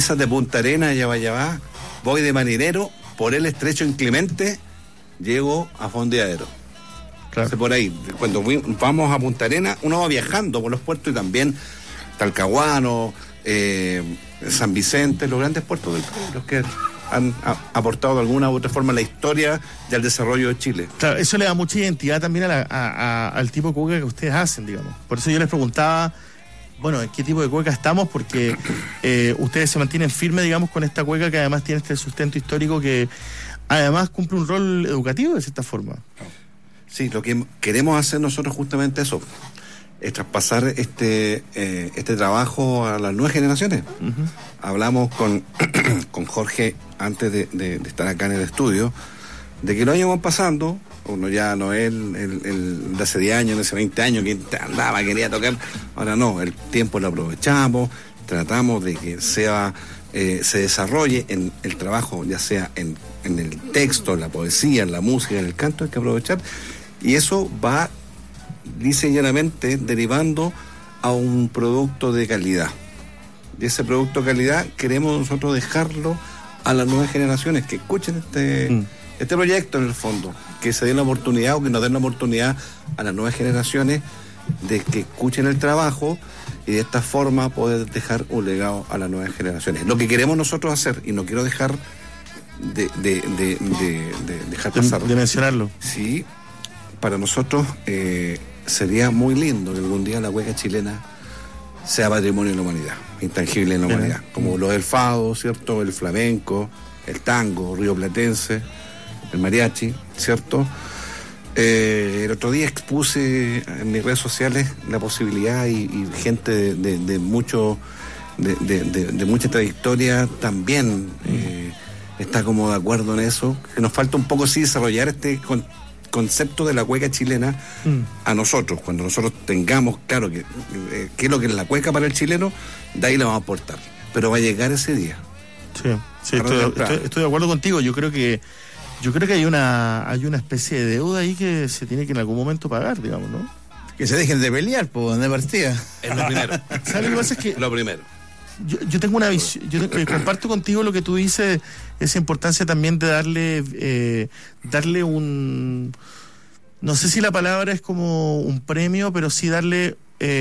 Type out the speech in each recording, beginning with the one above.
brisas de Punta Arenas, Yabá, voy de marinero, por el estrecho inclemente, llego a Fondeadero. Claro. Entonces, por ahí, cuando vamos a Punta Arenas, uno va viajando por los puertos y también Talcahuano, San Vicente, los grandes puertos del país, los que han aportado de alguna u otra forma a la historia y al desarrollo de Chile. Claro, eso le da mucha identidad también al tipo de cueca que ustedes hacen, digamos. Por eso yo les preguntaba, bueno, ¿en qué tipo de cueca estamos? Porque ustedes se mantienen firmes, digamos, con esta cueca que además tiene este sustento histórico que además cumple un rol educativo de cierta forma. Sí, lo que queremos hacer nosotros justamente eso, es traspasar este trabajo a las nuevas generaciones. Uh-huh. Hablamos con Jorge antes de estar acá en el estudio, de que los años van pasando, uno ya no es el de hace 10 años, de hace 20 años, que andaba, quería tocar, ahora no, el tiempo lo aprovechamos, tratamos de que se desarrolle en el trabajo, ya sea en el texto, en la poesía, en la música, en el canto, hay que aprovechar, y eso va diseñadamente derivando a un producto de calidad. Y ese producto de calidad queremos nosotros dejarlo a las nuevas generaciones que escuchen este proyecto en el fondo, que se den la oportunidad o que nos den la oportunidad a las nuevas generaciones de que escuchen el trabajo y de esta forma poder dejar un legado a las nuevas generaciones. Lo que queremos nosotros hacer, y no quiero dejar de dejar pasar. De mencionarlo. Sí, para nosotros sería muy lindo que algún día la cueca chilena sea patrimonio de la humanidad, intangible en la humanidad, como lo del fado, ¿cierto? El flamenco, el tango rioplatense, el mariachi, ¿cierto? El otro día expuse en mis redes sociales la posibilidad y gente de mucha trayectoria también está como de acuerdo en eso, que nos falta un poco sí desarrollar este concepto de la cueca chilena a nosotros, cuando nosotros tengamos claro que es lo que es la cueca para el chileno, de ahí la vamos a aportar, pero va a llegar ese día. Sí, estoy de acuerdo contigo. Yo creo que hay una especie de deuda ahí que se tiene que en algún momento pagar, digamos, ¿no? Que se dejen de pelear, pues, de partida. Es lo primero. ¿Sabes lo que pasa? Es que lo primero. Yo tengo una visión, comparto contigo lo que tú dices, esa importancia también de darle un, no sé si la palabra es como un premio, pero sí darle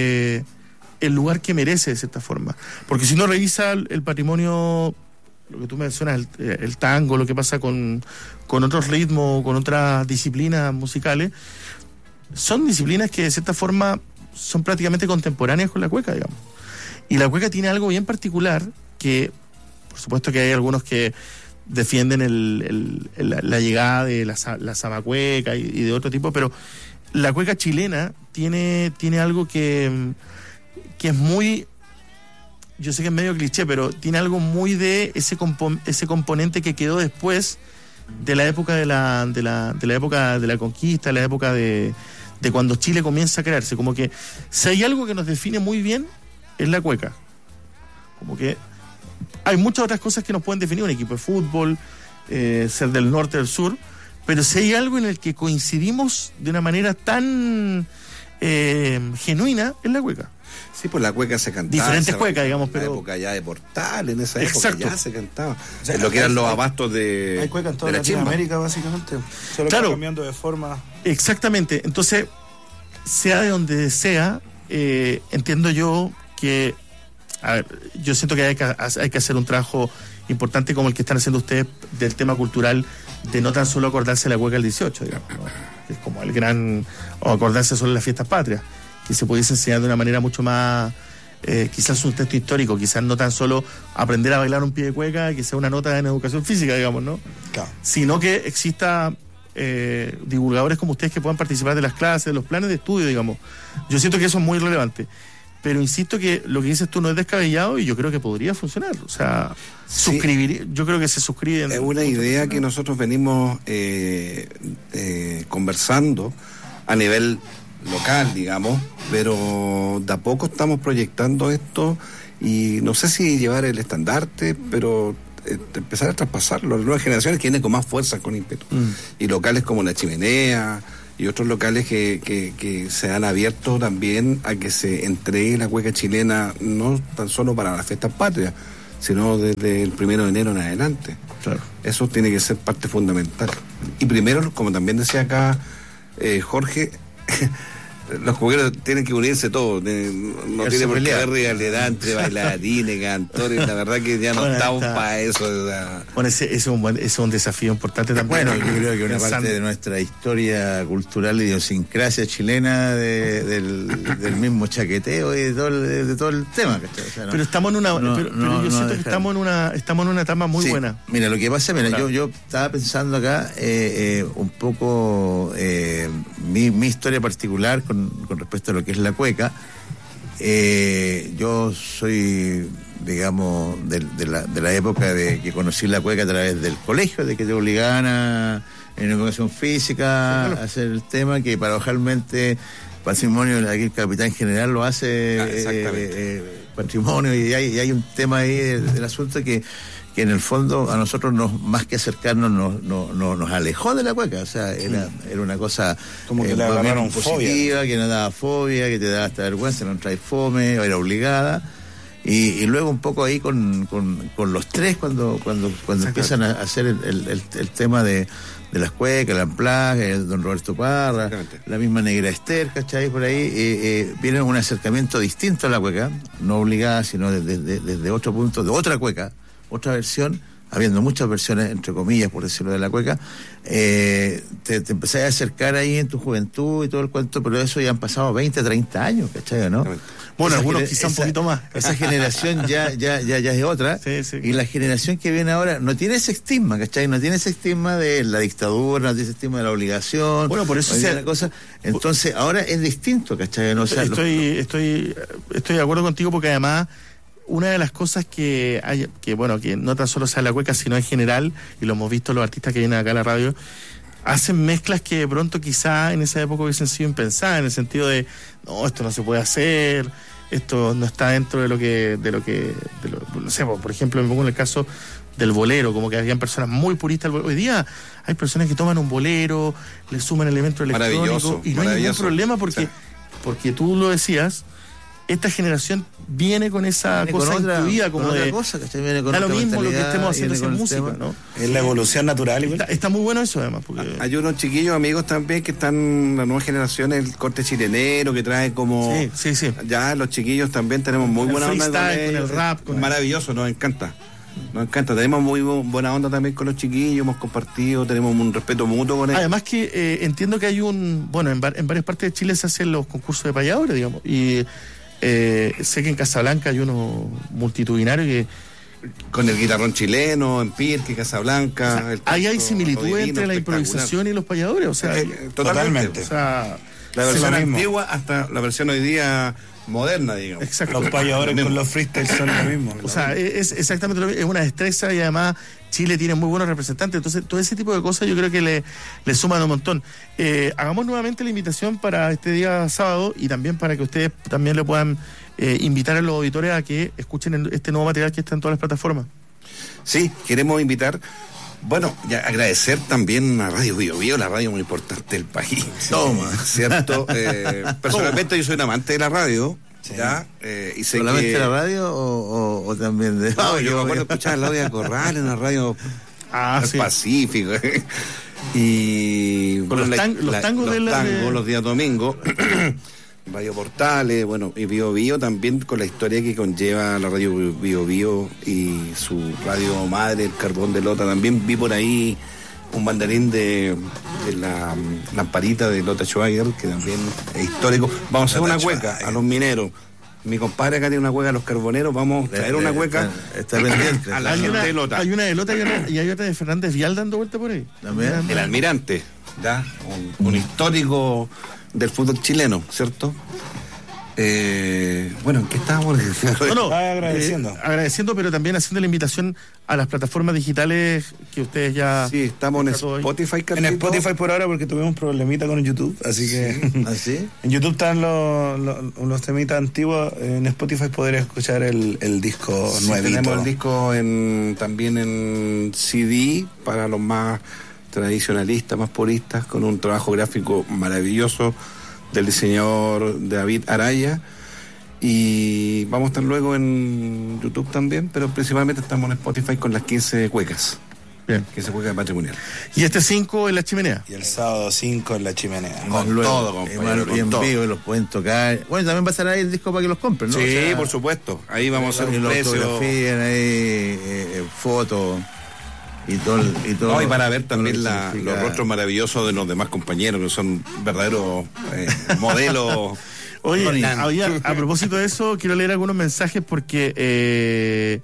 el lugar que merece de cierta forma. Porque si uno revisa el patrimonio, lo que tú mencionas, el tango, lo que pasa con otros ritmos, con otras disciplinas musicales, son disciplinas que de cierta forma son prácticamente contemporáneas con la cueca, digamos. Y la cueca tiene algo bien particular que, por supuesto que hay algunos que defienden la llegada de la zamacueca y de otro tipo, pero la cueca chilena tiene algo que es muy, yo sé que es medio cliché, pero tiene algo muy de ese componente que quedó después de la época de la época de la conquista, la época de cuando Chile comienza a crearse. Como que si hay algo que nos define muy bien, es la cueca. Como que hay muchas otras cosas que nos pueden definir, un equipo de fútbol, ser del norte, del sur, pero si hay algo en el que coincidimos de una manera tan genuina, es la cueca. Sí, pues la cueca se cantaba. Diferentes cuecas, digamos, pero. En la época ya de Portal, en esa época Exacto. ya se cantaba. O sea, en lo que eran los abastos de. Hay cueca en toda de la Latinoamérica, básicamente. Solo Claro. que cambiando de forma. Exactamente. Entonces, sea de donde sea, entiendo yo que. A ver, yo siento que hay que hacer un trabajo importante como el que están haciendo ustedes del tema cultural, de no tan solo acordarse de la cueca del 18, digamos, ¿no? Que es como el gran. O acordarse solo de las fiestas patrias, que se pudiese enseñar de una manera mucho más, quizás un texto histórico, quizás no tan solo aprender a bailar un pie de cueca, que sea una nota en educación física, digamos, ¿no? Claro. Sino que exista divulgadores como ustedes que puedan participar de las clases, de los planes de estudio, digamos. Yo siento que eso es muy relevante. Pero insisto que lo que dices tú no es descabellado y yo creo que podría funcionar. O sea, sí. Yo creo que se suscriben. Es una idea que nosotros venimos conversando a nivel local, digamos, pero de a poco estamos proyectando esto y no sé si llevar el estandarte, pero empezar a traspasarlo. Las nuevas generaciones que vienen con más fuerza, con ímpetu. Y locales como La Chimenea y otros locales que se han abierto también a que se entregue la cueca chilena, no tan solo para las fiestas patrias, sino desde el 1 de enero en adelante. Claro. Eso tiene que ser parte fundamental. Y primero, como también decía acá Jorge, los jugueros tienen que unirse todos. No tiene por qué haber rivalidad entre bailarines, cantores. La verdad que ya no estamos para eso. O sea. Bueno, ese es un desafío importante también. Bueno, yo creo que una parte de nuestra historia cultural, idiosincrasia chilena, del mismo chaqueteo y de todo el tema. O sea, pero estamos en una. Pero yo siento que estamos en una etapa muy buena. Mira, lo que pasa, yo estaba pensando acá un poco mi historia particular con respecto a lo que es la cueca. Yo soy, digamos, de la época de que conocí la cueca a través del colegio, de que te obligaban en educación física a hacer el tema, que paradojalmente patrimonio, aquí el capitán general lo hace patrimonio, y hay un tema ahí del asunto que en el fondo a nosotros más que acercarnos nos alejó de la cueca. O sea, era una cosa como que le agarraron positiva, que no daba fobia, que te daba hasta vergüenza, no trae fome, era obligada. Y luego un poco ahí con los tres, cuando empiezan a hacer el tema de las cuecas, el amplaje, el don Roberto Parra, la misma Negra Esther, ¿cachai? Por ahí viene un acercamiento distinto a la cueca, no obligada, sino desde otro punto, de otra cueca, otra versión, habiendo muchas versiones, entre comillas, por decirlo, de la cueca. Te empezás a acercar ahí en tu juventud y todo el cuento, pero eso ya han pasado 20, 30 años, ¿cachai? ¿No? Bueno, algunos quizá un poquito más. Esa generación ya es otra. Sí, y la generación que viene ahora no tiene ese estigma, ¿cachai? No tiene ese estigma de la dictadura, no tiene ese estigma de la obligación. Bueno, por eso la cosa. Entonces, ahora es distinto, ¿cachai? No, o sea, estoy de acuerdo contigo, porque además una de las cosas que hay, que no tan solo sea la cueca, sino en general, y lo hemos visto los artistas que vienen acá a la radio, hacen mezclas que de pronto quizá en esa época hubiesen sido impensadas, en el sentido de, no, esto no se puede hacer, esto no está dentro de lo que no sé, por ejemplo, me pongo en el caso del bolero, como que habían personas muy puristas. Hoy día hay personas que toman un bolero, le suman elementos electrónicos y no hay ningún problema porque tú lo decías, esta generación viene con esa cosa incluida, como de cosa, que viene con lo mismo lo que estemos haciendo sin música, ¿no? Es la evolución natural. Está muy bueno eso, además, porque hay unos chiquillos amigos también que están, la nueva generación, el corte chilenero, que trae como sí. Ya los chiquillos también tenemos muy buena onda con el rap, maravilloso, nos encanta, tenemos muy buena onda también con los chiquillos, hemos compartido, tenemos un respeto mutuo con ellos. Además que entiendo que hay en varias partes de Chile se hacen los concursos de payadores, digamos, y sé que en Casablanca hay uno multitudinario que con el guitarrón chileno, en Pirque, Casablanca. O sea, ahí hay similitud entre la improvisación y los payadores, o sea, totalmente. O sea, la versión antigua hasta la versión hoy día moderna, digamos. Exacto. Los payadores con los freestyles son lo mismo. O sea, es exactamente lo mismo, es una destreza, y además Chile tiene muy buenos representantes, entonces todo ese tipo de cosas yo creo que le suman un montón. Hagamos nuevamente la invitación para este día sábado, y también para que ustedes también le puedan invitar a los auditores a que escuchen este nuevo material que está en todas las plataformas. Sí, queremos invitar. Bueno, ya agradecer también a Radio Bio Bio, la radio muy importante del país. Toma, ¿cierto? Personalmente yo soy un amante de la radio. Sí. ¿Ya? Y sé ¿solamente que... la radio o también de...? No, yo me acuerdo escuchar a Claudia Corral en la radio sí. Pacífico. Y con los tangos los días domingos. Radio Portales, bueno, y Bio Bio también, con la historia que conlleva la radio Bio Bio y su radio madre, el Carbón de Lota. También vi por ahí un banderín de la lamparita de Lota Schwager, que también es histórico. Vamos a hacer una cueca a los mineros. Mi compadre acá tiene una cueca a los carboneros, vamos a traer una cueca. Está pendiente. A la gente de Lota. Hay una de Lota y hay otra de Fernández Vial dando vuelta por ahí. También. El Almirante, ¿ya? Un histórico del fútbol chileno, ¿cierto? Bueno, ¿en qué estábamos? Agradeciendo, pero también haciendo la invitación a las plataformas digitales que ustedes ya... Sí, estamos en Spotify. En Spotify por ahora, porque tuvimos un problemita con YouTube, así que... ¿Así? En YouTube están los temitas antiguos, en Spotify podrás escuchar el disco nuevo. Tenemos el disco también en CD para los más tradicionalistas, más puristas, con un trabajo gráfico maravilloso del diseñador David Araya. Y vamos a estar luego en YouTube también, pero principalmente estamos en Spotify con las 15 cuecas. Bien. 15 cuecas de patrimonial. Y este 5 en la chimenea. Y el sábado 5 en la chimenea. Con luego, todo, compañero, y con en todo. vivo los pueden tocar. Bueno, también va a estar ahí el disco para que los compren, ¿no? Sí, O sea, por supuesto. Ahí vamos a hacer que un lo precio. fotografíen ahí, fotos y todo. No, y para ver también todo lo que los significa. rostros maravillosos de los demás compañeros, que son verdaderos modelos. Oye, a propósito de eso, quiero leer algunos mensajes porque...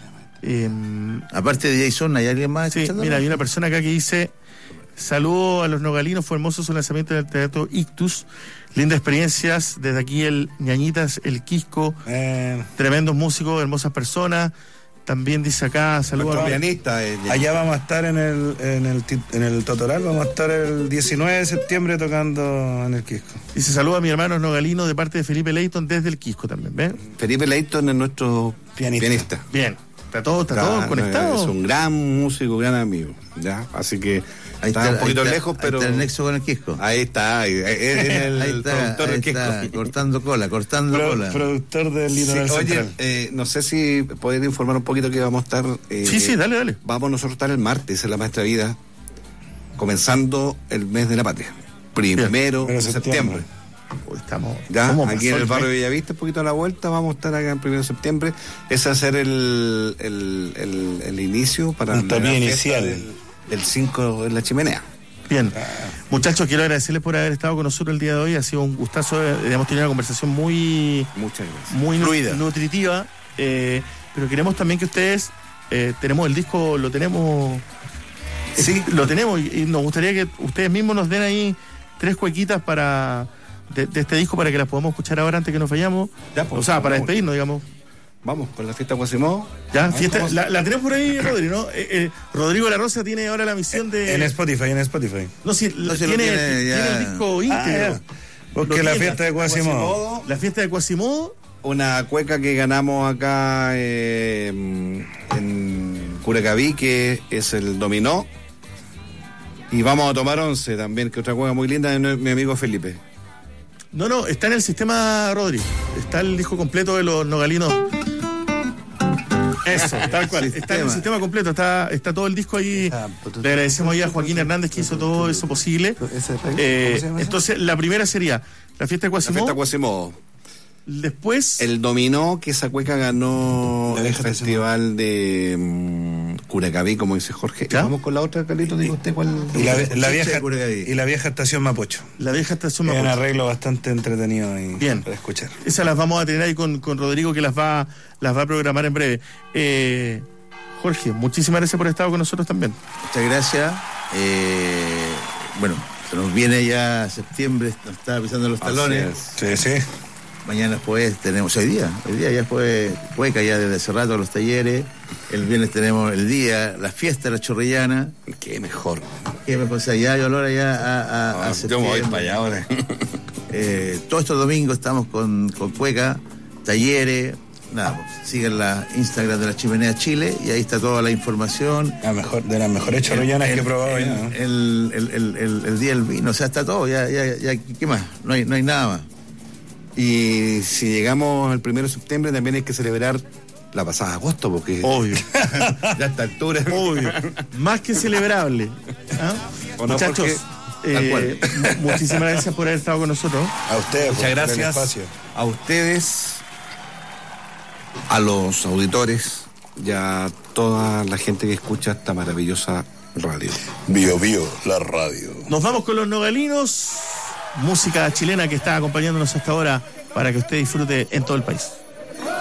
Aparte de Jason, ¿hay alguien más? sí, escuchando? mira, hay una persona acá que dice: saludo a los nogalinos, fue hermoso su lanzamiento del Teatro Ictus, lindas experiencias, desde aquí el Ñañitas, el Quisco, tremendos músicos, hermosas personas. También dice acá, saludos Nuestro a... pianista. Allá vamos a estar en el Totoral, vamos a estar el 19 de septiembre tocando en el Quisco. Dice, saludos a mi hermano nogalino de parte de Felipe Leighton desde el Quisco también, ¿ven? Felipe Leighton es nuestro pianista. Bien, está todo conectado. Es un gran músico, gran amigo, ¿ya? Así que Ahí está un poquito ahí lejos, pero... Ahí está el nexo con el Quisco. Ahí está, es el Ahí está, productor del ahí Quisco. está, cortando cola. Productor del Litoral Sí, Central. oye, no sé si podés informar un poquito que vamos a estar... Sí, dale. Vamos nosotros a estar el martes en La Maestra Vida, comenzando el mes de la patria. Primero de septiembre. Uy, estamos... Ya, ¿cómo aquí pasó en el barrio mes? Bellavista, un poquito a la vuelta, vamos a estar acá en 1 de septiembre. Ese va a ser el inicio para Un tapiz la fiesta inicial. del 5 en la chimenea. Bien, muchachos, quiero agradecerles por haber estado con nosotros el día de hoy. Ha sido un gustazo, hemos tenido una conversación muy Muchas gracias. muy Fluida. nutritiva, pero queremos también que ustedes, tenemos el disco, lo tenemos, Sí. lo tenemos y nos gustaría que ustedes mismos nos den ahí 3 cuequitas de este disco para que las podamos escuchar ahora antes que nos vayamos, Ya, pues, o sea, para vamos. despedirnos, digamos. Vamos con la fiesta Guasimó. Ya, Ah, fiesta, vamos. la tenemos por ahí, Rodri, ¿no? Rodrigo La Rosa tiene ahora la misión de... En Spotify. No, sí, No, si lo tiene tiene ya. el disco íntegro. Porque Lo la tiene. fiesta de Quasimodo. La fiesta de Quasimodo. Una cueca que ganamos acá en Curacaví, que es el dominó. Y vamos a tomar 11 también, que otra cueca muy linda de mi amigo Felipe. No, está en el sistema, Rodri. Está el disco completo de los nogalinos. Eso, tal cual. Está en el sistema completo, está todo el disco ahí. Le agradecemos ahí a Joaquín Hernández que hizo todo eso posible. Entonces, la primera sería la fiesta de La fiesta Quasimodo. Guasimó. Después, El dominó, que esa cueca ganó La el vieja festival de Curacaví, como dice Jorge. ¿Ya? Vamos con la otra, Carlito, diga usted cuál. Y la Chicha vieja de Curacaví. y la vieja estación Mapocho. la vieja estación Es un Mapocho. arreglo bastante entretenido y Bien. para escuchar. Esas las vamos a tener ahí con Rodrigo, que las va a programar en breve. Jorge, muchísimas gracias por estar con nosotros también. Muchas gracias. Bueno, se nos viene ya septiembre, nos está pisando los talones. Sí, sí. Mañana jueves tenemos, hoy día ya fue cueca ya desde hace rato los talleres. El viernes tenemos el día, la fiesta de la Chorrillana. Qué mejor. Que me pasa ya, yo olor allá a Yo me septiembre. voy para allá ahora. Todos estos domingos estamos con cueca, talleres. Nada, pues, sigan la Instagram de la Chimenea Chile y ahí está toda la información. De las mejores chorrillanas que he probado ya, ¿no? El día del vino, o sea, está todo, ya, ¿qué más? No hay nada más. Y si llegamos al 1 de septiembre, también hay que celebrar la pasada de agosto, porque Obvio. ya a esta altura. Obvio. Más que celebrable. ¿Ah? ¿O no, Muchachos, Jorge? Tal cual. muchísimas gracias por haber estado con nosotros. A ustedes, Muchas por el gracias espacio. a ustedes, a los auditores y a toda la gente que escucha esta maravillosa radio. Bio, la radio. Nos vamos con los nogalinos. Música chilena que está acompañándonos hasta ahora para que usted disfrute en todo el país.